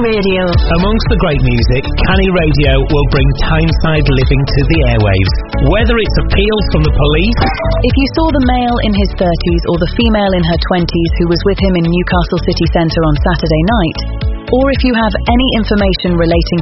Radio. Amongst the great music, Canny Radio will bring Tyneside living to the airwaves. Whether it's appeals from the police... If you saw the male in his 30s or the female in her 20s who was with him in Newcastle city centre on Saturday night, or if you have any information relating